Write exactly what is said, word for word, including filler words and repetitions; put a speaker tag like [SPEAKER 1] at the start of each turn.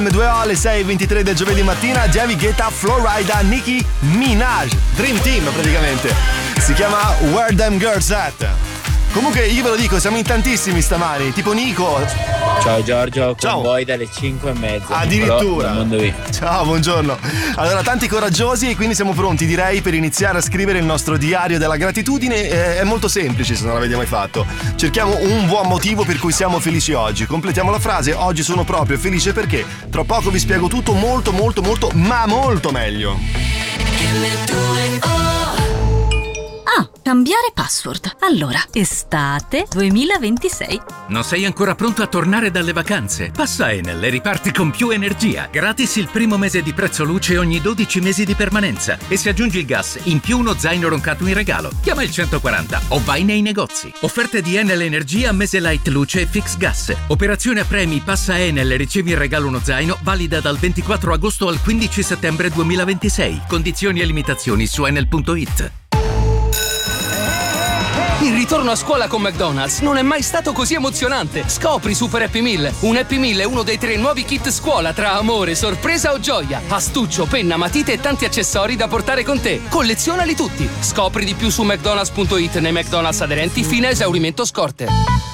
[SPEAKER 1] due O alle sei e ventitré del giovedì mattina, David Guetta, Florida, Nicki Minaj. Dream Team praticamente. Si chiama Where Them Girls At. Comunque io ve lo dico, siamo in tantissimi stamani, tipo Nico.
[SPEAKER 2] Ciao Giorgio, con
[SPEAKER 1] Ciao.
[SPEAKER 2] voi dalle cinque e mezza.
[SPEAKER 1] Addirittura.
[SPEAKER 2] Nicolò,
[SPEAKER 1] ciao, buongiorno. Allora, tanti coraggiosi e quindi siamo pronti, direi, per iniziare a scrivere il nostro diario della gratitudine. Eh, è molto semplice se non l'avete mai fatto. Cerchiamo un buon motivo per cui siamo felici oggi. Completiamo la frase: oggi sono proprio felice perché. Tra poco vi spiego tutto molto molto molto ma molto meglio.
[SPEAKER 3] Ah, cambiare password. Allora, estate duemilaventisei.
[SPEAKER 4] Non sei ancora pronto a tornare dalle vacanze? Passa Enel e riparti con più energia. Gratis il primo mese di prezzo luce ogni dodici mesi di permanenza. E se aggiungi il gas, in più uno zaino roncato in regalo. Chiama il centoquaranta o vai nei negozi. Offerte di Enel Energia, mese light luce e fix gas. Operazione a premi, passa Enel e ricevi in regalo uno zaino, valida dal ventiquattro agosto al quindici settembre duemilaventisei. Condizioni e limitazioni su enel punto it.
[SPEAKER 5] Il ritorno a scuola con McDonald's non è mai stato così emozionante. Scopri Super Happy Meal. Un Happy Meal è uno dei tre nuovi kit scuola tra amore, sorpresa o gioia. Astuccio, penna, matite e tanti accessori da portare con te. Collezionali tutti. Scopri di più su mcdonalds punto it nei McDonald's aderenti fino a esaurimento scorte.